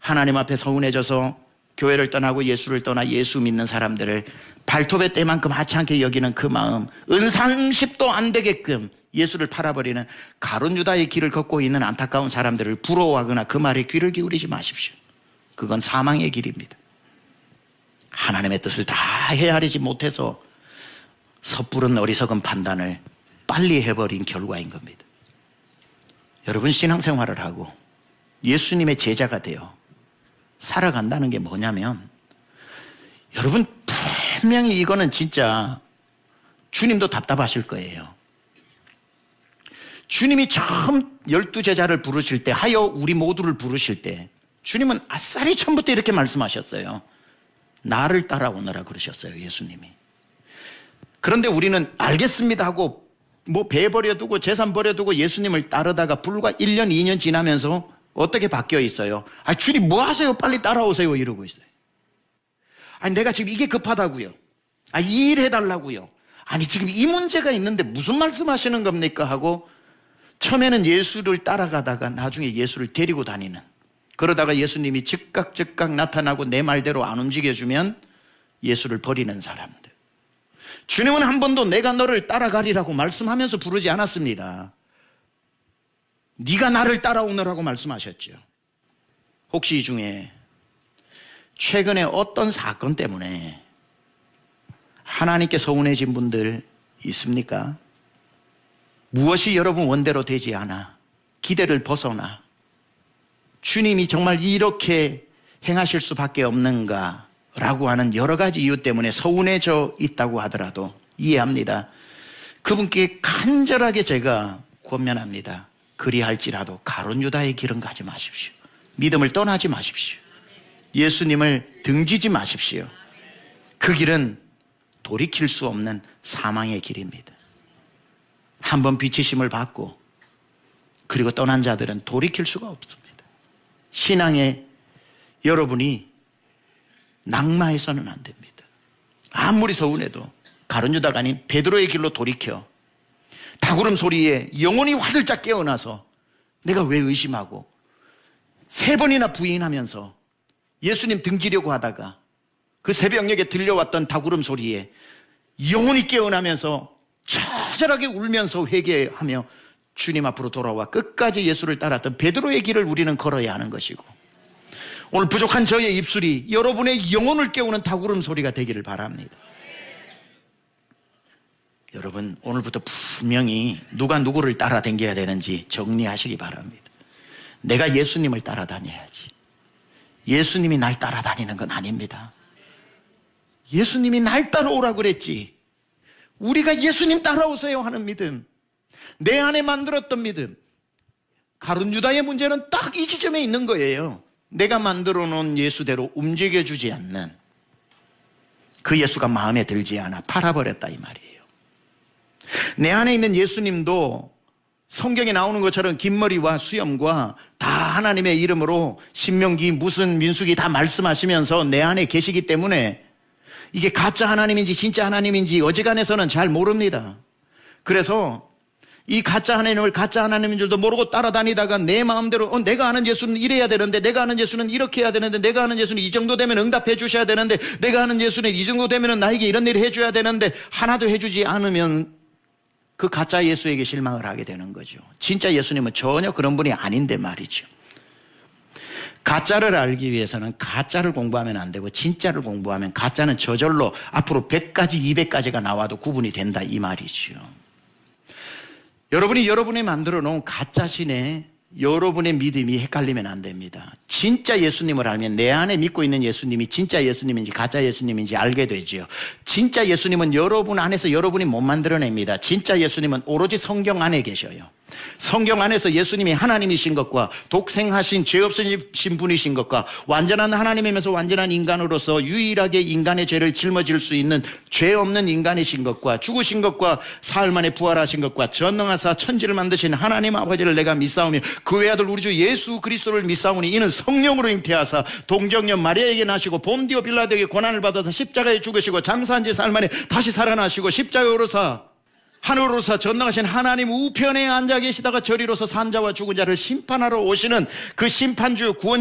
하나님 앞에 서운해져서 교회를 떠나고 예수를 떠나 예수 믿는 사람들을 발톱의 때만큼 하찮게 여기는 그 마음, 은삼십도 안 되게끔 예수를 팔아버리는 가룟 유다의 길을 걷고 있는 안타까운 사람들을 부러워하거나 그 말에 귀를 기울이지 마십시오. 그건 사망의 길입니다. 하나님의 뜻을 다 헤아리지 못해서 섣부른 어리석은 판단을 빨리 해버린 결과인 겁니다. 여러분, 신앙생활을 하고 예수님의 제자가 되어 살아간다는 게 뭐냐면, 여러분 분명히 이거는 진짜 주님도 답답하실 거예요. 주님이 처음 12제자를 부르실 때, 하여 우리 모두를 부르실 때 주님은 아싸리 처음부터 이렇게 말씀하셨어요. 나를 따라오너라 그러셨어요, 예수님이. 그런데 우리는 알겠습니다 하고 배 버려두고 재산 버려두고 예수님을 따르다가 불과 1년 2년 지나면서 어떻게 바뀌어 있어요? 주님 뭐 하세요? 빨리 따라오세요 이러고 있어요. 내가 지금 이게 급하다고요. 이 일 해달라고요. 지금 이 문제가 있는데 무슨 말씀하시는 겁니까? 하고 처음에는 예수를 따라가다가 나중에 예수를 데리고 다니는, 그러다가 예수님이 즉각 나타나고 내 말대로 안 움직여주면 예수를 버리는 사람들. 주님은 한 번도 내가 너를 따라가리라고 말씀하면서 부르지 않았습니다. 네가 나를 따라오너라고 말씀하셨죠. 혹시 이 중에 최근에 어떤 사건 때문에 하나님께 서운해진 분들 있습니까? 무엇이 여러분 원대로 되지 않아 기대를 벗어나 주님이 정말 이렇게 행하실 수밖에 없는가 라고 하는 여러 가지 이유 때문에 서운해져 있다고 하더라도 이해합니다. 그분께 간절하게 제가 권면합니다. 그리할지라도 가룟 유다의 길은 가지 마십시오. 믿음을 떠나지 마십시오. 예수님을 등지지 마십시오. 그 길은 돌이킬 수 없는 사망의 길입니다. 한번 비치심을 받고 그리고 떠난 자들은 돌이킬 수가 없습니다. 신앙에 여러분이 낙마해서는 안 됩니다. 아무리 서운해도 가룟 유다가 아닌 베드로의 길로 돌이켜 다구름 소리에 영혼이 화들짝 깨어나서 내가 왜 의심하고 3번이나 부인하면서 예수님 등지려고 하다가 그 새벽녘에 들려왔던 다구름 소리에 영혼이 깨어나면서 처절하게 울면서 회개하며 주님 앞으로 돌아와 끝까지 예수를 따랐던 베드로의 길을 우리는 걸어야 하는 것이고, 오늘 부족한 저의 입술이 여러분의 영혼을 깨우는 다구름 소리가 되기를 바랍니다. 여러분, 오늘부터 분명히 누가 누구를 따라다녀야 되는지 정리하시기 바랍니다. 내가 예수님을 따라다녀야지. 예수님이 날 따라다니는 건 아닙니다. 예수님이 날 따라오라 그랬지. 우리가 예수님 따라오세요 하는 믿음, 내 안에 만들었던 믿음. 가룟 유다의 문제는 딱 이 지점에 있는 거예요. 내가 만들어 놓은 예수대로 움직여주지 않는 그 예수가 마음에 들지 않아 팔아버렸다 이 말이에요. 내 안에 있는 예수님도 성경에 나오는 것처럼 긴 머리와 수염과 다 하나님의 이름으로 신명기 무슨 민수기 다 말씀하시면서 내 안에 계시기 때문에 이게 가짜 하나님인지 진짜 하나님인지 어지간해서는 잘 모릅니다. 그래서 이 가짜 하나님을 가짜 하나님인 줄도 모르고 따라다니다가 내 마음대로 내가 아는 예수는 이래야 되는데, 내가 아는 예수는 이렇게 해야 되는데, 내가 아는 예수는 이 정도 되면 응답해 주셔야 되는데, 내가 아는 예수는 이 정도 되면 나에게 이런 일을 해줘야 되는데 하나도 해주지 않으면 그 가짜 예수에게 실망을 하게 되는 거죠. 진짜 예수님은 전혀 그런 분이 아닌데 말이죠. 가짜를 알기 위해서는 가짜를 공부하면 안 되고 진짜를 공부하면 가짜는 저절로 앞으로 100가지 200가지가 나와도 구분이 된다 이 말이죠. 여러분이 여러분이 만들어 놓은 가짜 신에 여러분의 믿음이 헷갈리면 안 됩니다. 진짜 예수님을 알면 내 안에 믿고 있는 예수님이 진짜 예수님인지 가짜 예수님인지 알게 되죠. 진짜 예수님은 여러분 안에서 여러분이 못 만들어냅니다. 진짜 예수님은 오로지 성경 안에 계셔요. 성경 안에서 예수님이 하나님이신 것과 독생하신 죄 없으신 분이신 것과 완전한 하나님이면서 완전한 인간으로서 유일하게 인간의 죄를 짊어질 수 있는 죄 없는 인간이신 것과 죽으신 것과 사흘 만에 부활하신 것과 전능하사 천지를 만드신 하나님 아버지를 내가 믿사오며 그 외아들 우리 주 예수 그리스도를 믿사오니 이는 성령으로 잉태하사 동정녀 마리아에게 나시고 본디오 빌라도에게 고난을 받아서 십자가에 죽으시고 장사한 지 사흘 만에 다시 살아나시고 십자가에 오르사 하늘로서 전능하신 하나님 우편에 앉아 계시다가 저리로서 산자와 죽은 자를 심판하러 오시는 그 심판주 구원